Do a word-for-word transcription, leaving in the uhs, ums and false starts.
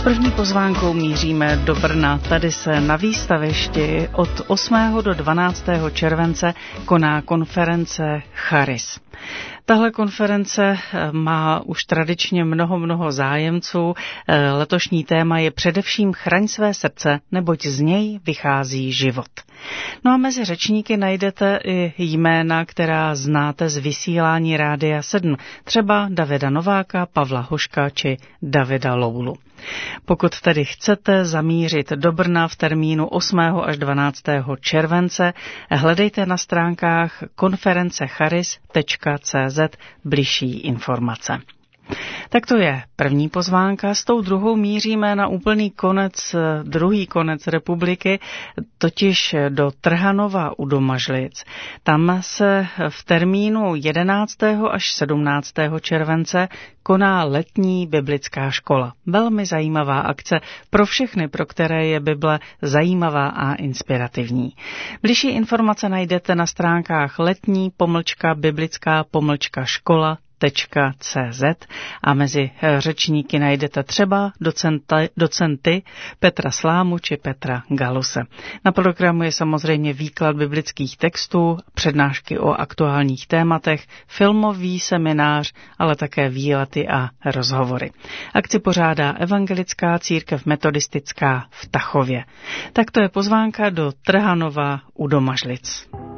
S první pozvánkou míříme do Brna. Tady se na výstavišti od osmého do dvanáctého července koná konference Charis. Tahle konference má už tradičně mnoho, mnoho zájemců. Letošní téma je především Chraň své srdce, neboť z něj vychází život. No a mezi řečníky najdete i jména, která znáte z vysílání Rádia sedm, třeba Davida Nováka, Pavla Hoška či Davida Loulu. Pokud tedy chcete zamířit do Brna v termínu osmého až dvanáctého července, hledejte na stránkách konference charis tečka cé zet bližší informace. Tak to je první pozvánka, s tou druhou míříme na úplný konec, druhý konec republiky, totiž do Trhanova u Domažlic. Tam se v termínu jedenáctého až sedmnáctého července koná letní biblická škola. Velmi zajímavá akce pro všechny, pro které je Bible zajímavá a inspirativní. Bližší informace najdete na stránkách letní pomlčka biblická pomlčka škola tečka cé zet a mezi řečníky najdete třeba docenta, docenty Petra Slámu či Petra Galuse. Na programu je samozřejmě výklad biblických textů, přednášky o aktuálních tématech, filmový seminář, ale také výlety a rozhovory. Akci pořádá Evangelická církev metodistická v Tachově. Tak to je pozvánka do Trhanova u Domažlic.